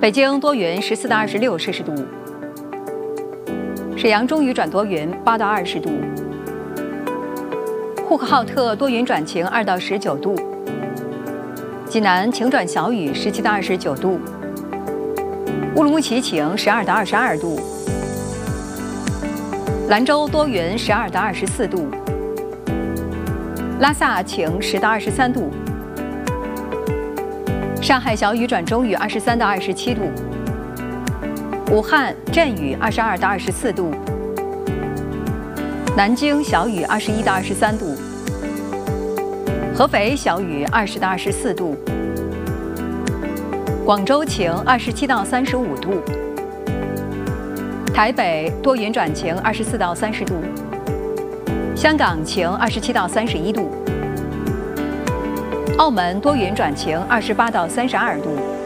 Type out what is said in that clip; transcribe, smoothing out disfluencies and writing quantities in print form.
北京多云14到26摄氏度，沈阳中雨转多云8到20度，呼和浩特多云转晴2到19度，济南晴转小雨17到29度，乌鲁木齐晴12到22度，兰州多云12到24度，拉萨晴10到23度，上海小雨转中雨23到27度，武汉阵雨22到24度，南京小雨21到23度，合肥小雨20到24度，广州晴27到35度，台北多云转晴24到30度，香港晴27到31度，澳门多云转晴28到32度。